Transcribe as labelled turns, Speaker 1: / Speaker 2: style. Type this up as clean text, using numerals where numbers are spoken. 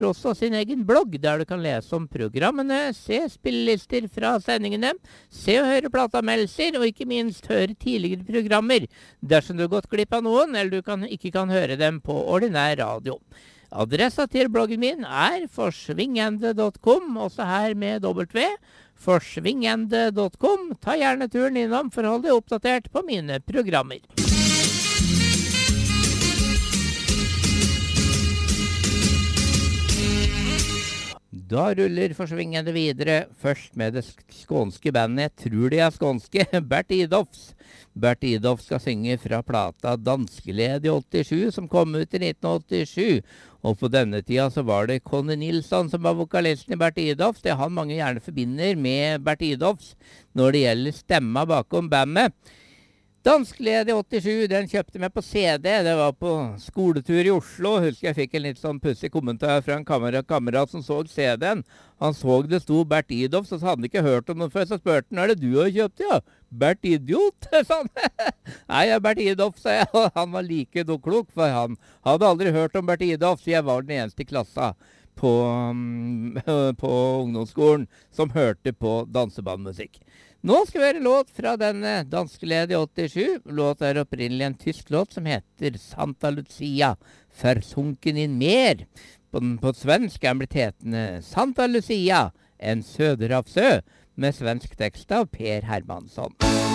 Speaker 1: også sin egen blogg, der du kan lese om programmene, se spillelister fra sendingene, se og høre plateanmeldelser, og ikke minst høre tidligere programmer, dersom du har gått glipp av noen, eller du ikke kan høre dem på ordinær radio. Adressa til bloggen min er forsvingende.com, også her med W, forsvingende.com. Ta gjerne turen innom for å holde deg oppdatert på mine programmer. Da ruller Forsvingende videre, først med det skånske bandet, jeg tror de er skånske, Bert Idolfs. Bert Idolf skal synge fra plata Danskeled i 87, som kom ut i 1987. Og på denne tida så var det Conny Nilsson som var vokalisten i Bert Idolfs. Det han mange gjerne forbinder med Bert Idolfs når det gjelder stemma bakom bandet. Danskeled i 87, den kjøpte meg på CD. Det var på skoletur i Oslo. Husker jeg fikk en litt sånn pussig kommentar fra en kamerat som så CD-en. Han så det sto Bert Idolf, så hadde han ikke hørt om noe før. Så spurte han, er det du har kjøpt, ja? Bert Idiot? Sånn. Nei, ja, Bert Idolf, sa jeg. Og han var like klok, for han hadde aldri hørt om Bert Idolf, så jeg var den eneste i klassa på ungdomsskolen som hørte på dansebandmusikk. Nå skal vi høre låt fra denne Danskeled i 87. Låt er opprinnelig en tysk låt som heter Santa Lucia, Versunken in Meer. På svensk er den blitt hetende Santa Lucia, en søderhavsø, med svensk tekst av Per Hermansson.